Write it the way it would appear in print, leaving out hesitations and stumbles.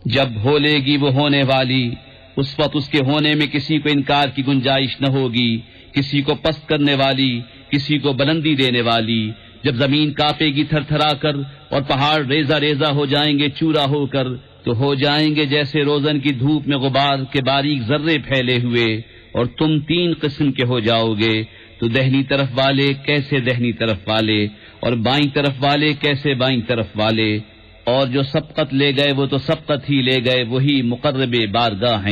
जब होलेगी वो होने वाली, उस वक्त उसके होने में किसी को इनकार की गुंजाइश न होगी, किसी को पस्त करने वाली, किसी को बुलंदी देने वाली। जब जमीन कांपेगी थरथराकर और पहाड़ रेजा रेजा हो जाएंगे चूरा होकर, तो हो जाएंगे जैसे रोजन की धूप में गुबार के बारीक जर्रे फैले हुए, और तुम 3 किस्म के हो जाओगे, तो दहनी तरफ वाले कैसे दहनी तरफ वाले, और बाईं तरफ वाले कैसे बाईं तरफ वाले। और जो सबकत ले गए वो तो सबकत ही ले गए, वही मुकर्रबे बारगाह हैं।